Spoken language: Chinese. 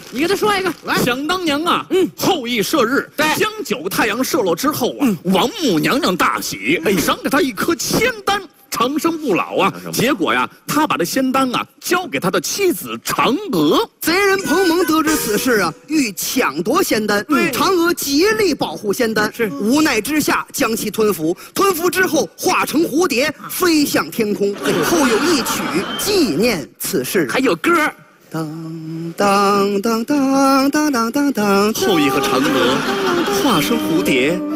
你给他说一个来。 想当年啊，后羿射日， 对， 将9太阳射落之后啊，王母娘娘大喜，赏给他一颗仙丹。长生不老啊！结果呀，他把这仙丹啊交给他的妻子嫦娥。 贼人彭蒙得知此事啊，欲抢夺仙丹。嫦娥极力保护仙丹，无奈之下将其吞服。吞服之后化成蝴蝶飞向天空。后有一曲纪念此事， 还有歌。 当当当当当当当当。 后羿和嫦娥化身蝴蝶。